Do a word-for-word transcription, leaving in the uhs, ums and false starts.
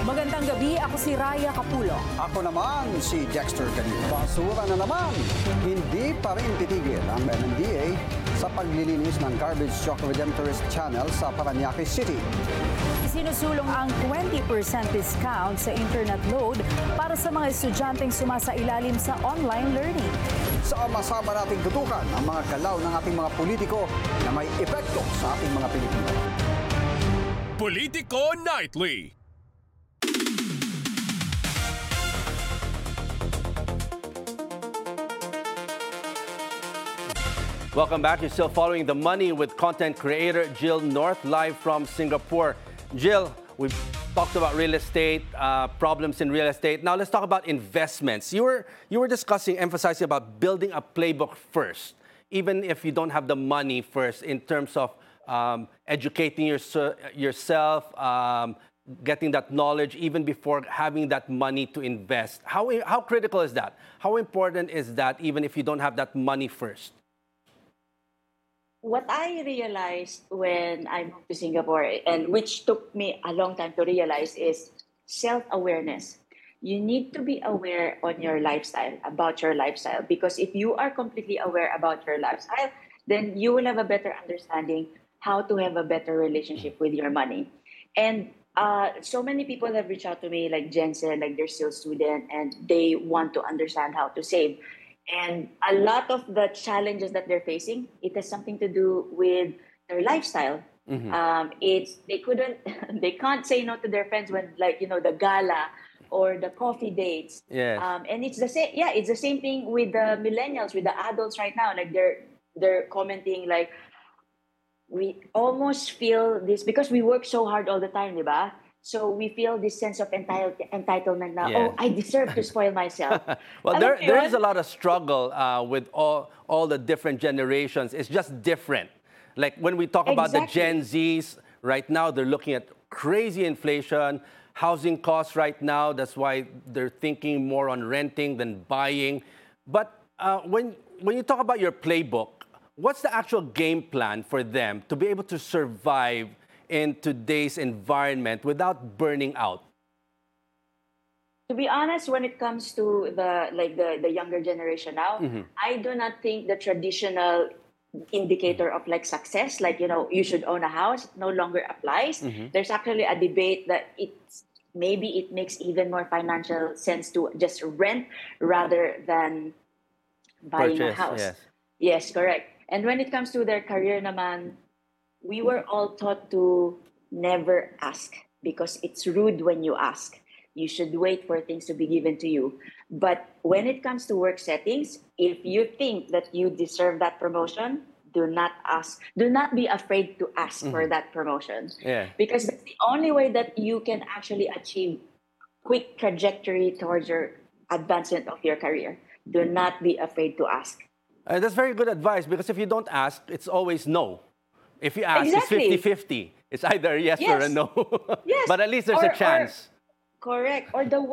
Magandang gabi, ako si Raya Capulo. Ako naman si Dexter Canino. Basura na naman. Hindi pa rin titigil ang M M D A sa paglilinis ng Garbage Truck Redemptorist Channel sa Parañaque City. Sinusulong ang twenty percent discount sa internet load para sa mga estudyanteng sumasailalim sa online learning. Sama-sama nating tutukan ang mga galaw ng ating mga politiko na may epekto sa ating mga Pilipino. Politico Nightly. Welcome back. You're still following The Money with content creator Jill North, live from Singapore. Jill, we've talked about real estate, uh, problems in real estate. Now let's talk about investments. You were, you were discussing, emphasizing about building a playbook first, even if you don't have the money first, in terms of um, educating your, yourself, um, getting that knowledge, even before having that money to invest. How, how critical is that? How important is that, even if you don't have that money first? What I realized when I moved to Singapore, and which took me a long time to realize, is self-awareness. You need to be aware on your lifestyle, about your lifestyle, because if you are completely aware about your lifestyle, then you will have a better understanding how to have a better relationship with your money. And uh, so many people have reached out to me, like Jensen, like they're still a student, and they want to understand how to save. And a lot of the challenges that they're facing, it has something to do with their lifestyle. Mm-hmm. Um, it's they couldn't, they can't say no to their friends when, like, you know, the gala or the coffee dates. Yes. Um, and it's the same. Yeah, it's the same thing with the millennials, with the adults right now. Like they're they're commenting like, we almost feel this because we work so hard all the time, diba? So we feel this sense of entitle entitlement now. Yeah. Oh, I deserve to spoil myself. Well, there, there is a lot of struggle uh, with all, all the different generations. It's just different. Like when we talk about the Gen Zs, right now they're looking at crazy inflation, housing costs right now. That's why they're thinking more on renting than buying. But uh, when, when you talk about your playbook, what's the actual game plan for them to be able to survive in today's environment without burning out? To be honest, when it comes to the like the, the younger generation now, mm-hmm. I do not think the traditional indicator of like success, like, you know, you should own a house, no longer applies. Mm-hmm. There's actually a debate that it's maybe it makes even more financial sense to just rent rather than buying Purchase, a house. Yes. Yes, correct. And when it comes to their career naman, we were all taught to never ask because it's rude when you ask. You should wait for things to be given to you. But when it comes to work settings, if you think that you deserve that promotion, do not ask. Do not be afraid to ask mm-hmm. for that promotion. Yeah. Because that's the only way that you can actually achieve quick trajectory towards your advancement of your career. Do not be afraid to ask. Uh, that's very good advice because if you don't ask, it's always no. If you ask, exactly. it's fifty fifty. It's either a yes, yes. or a no. Yes. But at least there's or, a chance. Or, correct. Or the